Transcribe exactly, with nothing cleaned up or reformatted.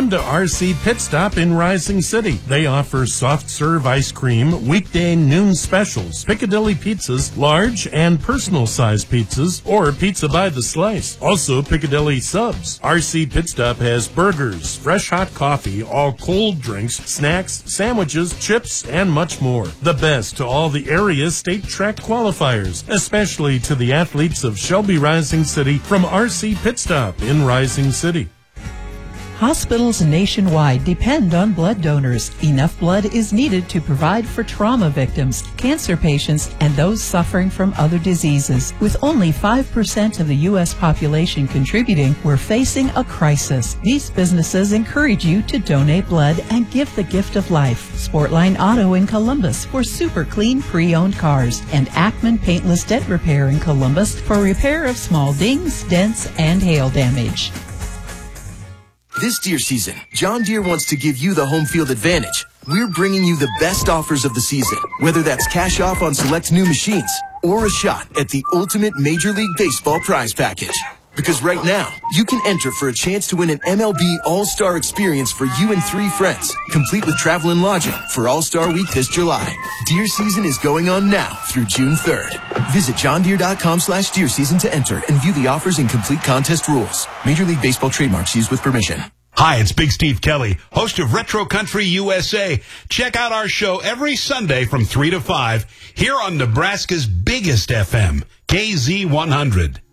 Come to R C Pit Stop in Rising City. They offer soft serve ice cream, weekday noon specials, Piccadilly pizzas, large and personal size pizzas, or pizza by the slice. Also Piccadilly subs. R C Pit Stop has burgers, fresh hot coffee, all cold drinks, snacks, sandwiches, chips, and much more. The best to all the area state track qualifiers, especially to the athletes of Shelby Rising City from R C Pit Stop in Rising City. Hospitals nationwide depend on blood donors. Enough blood is needed to provide for trauma victims, cancer patients, and those suffering from other diseases. With only five percent of the U S population contributing, we're facing a crisis. These businesses encourage you to donate blood and give the gift of life. Sportline Auto in Columbus for super clean pre-owned cars, and Ackman Paintless Dent Repair in Columbus for repair of small dings, dents, and hail damage. This deer season, John Deere wants to give you the home field advantage. We're bringing you the best offers of the season, whether that's cash off on select new machines or a shot at the ultimate Major League Baseball prize package. Because right now, you can enter for a chance to win an M L B All-Star experience for you and three friends, complete with travel and lodging for All-Star Week this July. Deer season is going on now through June third. Visit johndeere.com slash deer season to enter and view the offers and complete contest rules. Major League Baseball trademarks used with permission. Hi, it's Big Steve Kelly, host of Retro Country U S A. Check out our show every Sunday from three to five here on Nebraska's biggest F M, K Z one hundred.